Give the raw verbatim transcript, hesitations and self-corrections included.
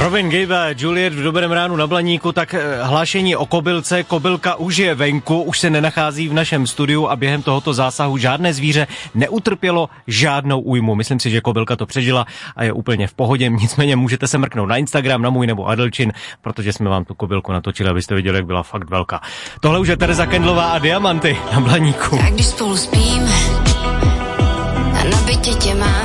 Robin Gibb a Juliet v Dobrém ránu na Blaníku, tak hlášení o kobylce. Kobylka už je venku, už se nenachází v našem studiu a během tohoto zásahu žádné zvíře neutrpělo žádnou újmu. Myslím si, že kobylka to přežila a je úplně v pohodě. Nicméně můžete se mrknout na Instagram, na můj nebo Adelčin, protože jsme vám tu kobylku natočili, abyste viděli, jak byla fakt velká. Tohle už je Tereza Kendlová a Diamanty na Blaníku. Tak když spolu spíme a na bytě tě mám,